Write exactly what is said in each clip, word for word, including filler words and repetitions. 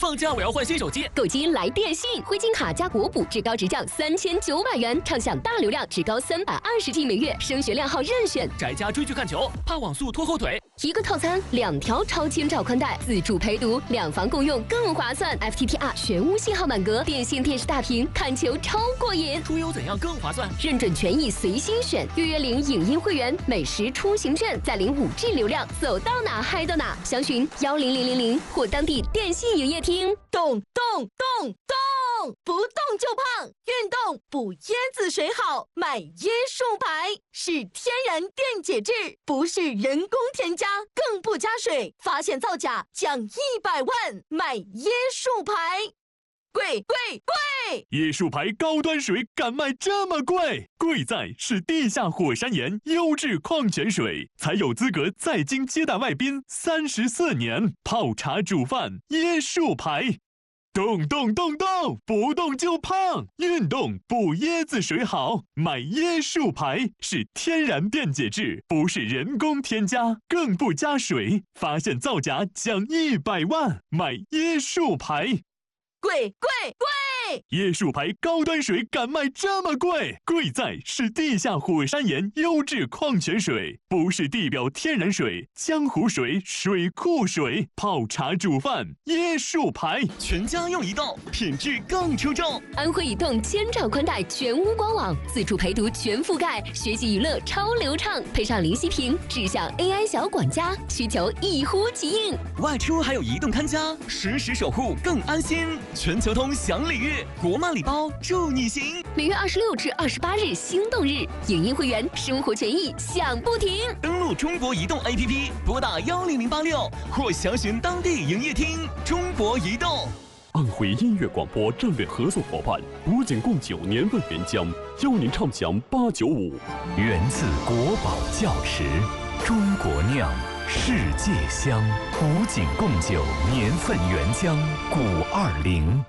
放假我要换新手机， 购机来电信，灰金卡加国补，至高直降三千九百元，畅享大流量，至高三百二十 G 每月，升学量号任选。 宅家追剧看球，怕网速拖后腿。 一个套餐，两条超千兆宽带，自助陪读，两房共用更划算。F T T R 全屋信号满格，电信电视大屏，看球超过瘾。 出游怎样更划算？ 认准权益随心选，月月领影音会员，每时出行券，再领五 G 流量，走到哪嗨到哪。详询幺零零零零或当地电信营业厅。 动动动动，不动就胖，运动补椰子水好，买椰树牌是天然电解质，不是人工添加，更不加水，发现造假奖一百万，买椰树牌。贵贵贵！ 椰树牌高端水敢卖这么贵？贵在是地下火山岩优质矿泉水，才有资格在京接待外宾三十四年。泡茶煮饭，椰树牌。动动动动，不动就胖，运动补椰子水好，买椰树牌是天然电解质，不是人工添加，更不加水，发现造假奖一百万，买椰树牌。 贵贵贵！ 椰树牌高端水敢卖这么贵？贵在是地下火山岩优质矿泉水，不是地表天然水、江湖水、水库水。泡茶煮饭，椰树牌， 全家用移动，品质更出众。 安徽移动千兆宽带全屋官网，自助陪读全覆盖，学习娱乐超流畅，配上零息屏，智享 A I 小管家，需求一呼即应。 外出还有移动看家，实时守护更安心。全球通享礼遇，国漫礼包助你行。 每月二十六至二十八日心动日，影音会员生活权益享不停。 登录中国移动 A P P， 拨打幺零零八六或详询当地营业厅。中国移动。 安徽音乐广播战略合作伙伴古井贡酒年份原浆，邀您畅享八九五。 源自国宝窖池，中国酿，世界香。古井贡酒年份原浆古二零。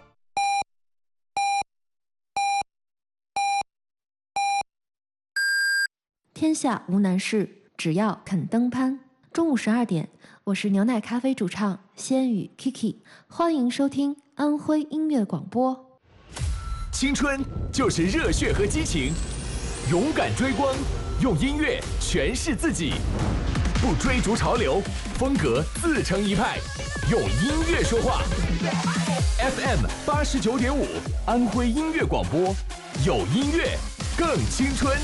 天下无难事，只要肯登攀。中午十二点，我是牛奶咖啡主唱仙羽 Kiki， 欢迎收听安徽音乐广播。 青春就是热血和激情，勇敢追光，用音乐诠释自己，不追逐潮流，风格自成一派，用音乐说话。F M 八十九点五，安徽音乐广播，有音乐更青春。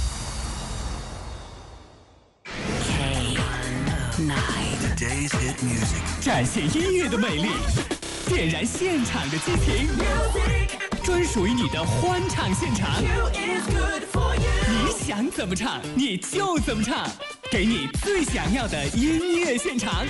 展现音乐的美丽，点燃现场的激情，专属于你的欢唱现场。你想怎么唱，你就怎么唱，给你最想要的音乐现场。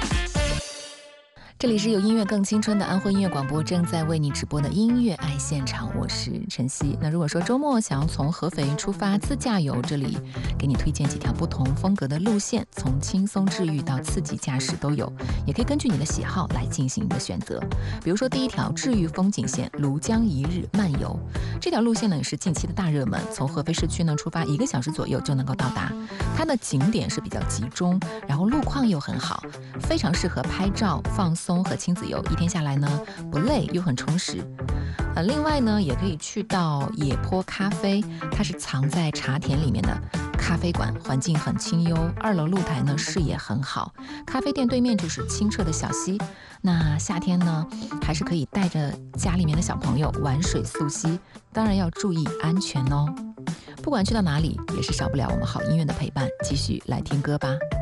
这里是有音乐更青春的安徽音乐广播，正在为你直播的音乐爱现场，我是晨曦。那如果说周末想要从合肥出发自驾游，这里给你推荐几条不同风格的路线，从轻松治愈到刺激驾驶都有，也可以根据你的喜好来进行你的选择。比如说第一条治愈风景线庐江一日漫游，这条路线呢也是近期的大热门，从合肥市区呢出发一个小时左右就能够到达，它的景点是比较集中，然后路况又很好，非常适合拍照放松和亲子游，一天下来呢不累又很充实。呃，另外呢也可以去到野坡咖啡，它是藏在茶田里面的咖啡馆，环境很清幽，二楼露台呢视野很好，咖啡店对面就是清澈的小溪。那夏天呢还是可以带着家里面的小朋友玩水溯溪，当然要注意安全哦。不管去到哪里，也是少不了我们好音乐的陪伴，继续来听歌吧。